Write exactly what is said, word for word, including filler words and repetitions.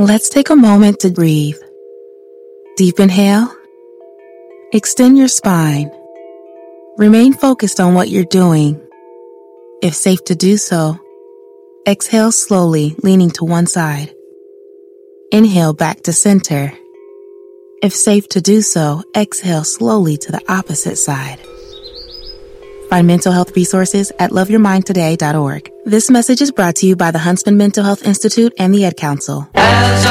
Let's take a moment to breathe. Deep inhale. Extend your spine. Remain focused on what you're doing. If safe to do so, exhale slowly, leaning to one side. Inhale back to center. If safe to do so, exhale slowly to the opposite side. Find mental health resources at love your mind today dot org. This message is brought to you by the Huntsman Mental Health Institute and the Ad Council. As